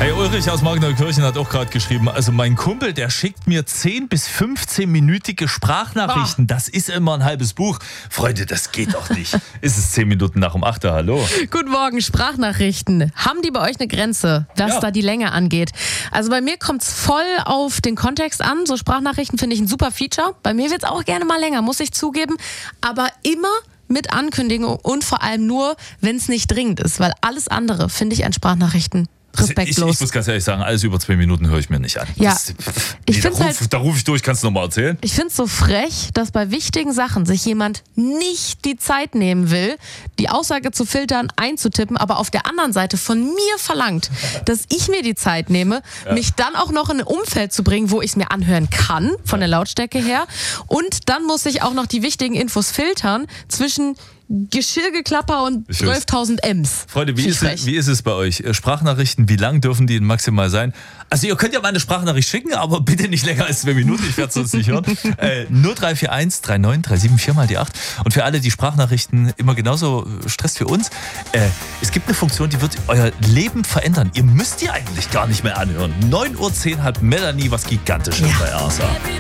Hey, Ulrich aus Magdenkirchen hat auch gerade geschrieben, also mein Kumpel, der schickt mir 10 bis 15-minütige Sprachnachrichten. Das ist immer ein halbes Buch. Freunde, das geht doch nicht. Ist es 10 Minuten nach um 8 Uhr, hallo? Guten Morgen, Sprachnachrichten. Haben die bei euch eine Grenze, was da die Länge angeht? Also bei mir kommt es voll auf den Kontext an. So Sprachnachrichten finde ich ein super Feature. Bei mir wird es auch gerne mal länger, muss ich zugeben. Aber immer mit Ankündigung und vor allem nur, wenn es nicht dringend ist. Weil alles andere finde ich an Sprachnachrichten respektlos. Ich muss ganz ehrlich sagen, alles über 2 Minuten höre ich mir nicht an. Ja, Da rufe ich durch, kannst du nochmal erzählen? Ich finde es so frech, dass bei wichtigen Sachen sich jemand nicht die Zeit nehmen will, die Aussage zu filtern, einzutippen, aber auf der anderen Seite von mir verlangt, dass ich mir die Zeit nehme, mich dann auch noch in ein Umfeld zu bringen, wo ich es mir anhören kann, von der Lautstärke her. Und dann muss ich auch noch die wichtigen Infos filtern zwischen Geschirrgeklapper und 12.000 Ms. Freunde, wie ist es bei euch? Sprachnachrichten, wie lang dürfen die denn maximal sein? Also ihr könnt ja mal eine Sprachnachricht schicken, aber bitte nicht länger als 2 Minuten, ich werde es sonst nicht hören. 0341 39 37 4 mal die 8. Und für alle, die Sprachnachrichten immer genauso stresst wie uns, es gibt eine Funktion, die wird euer Leben verändern. Ihr müsst die eigentlich gar nicht mehr anhören. 9:10 Uhr hat Melanie was Gigantisches bei Arsa.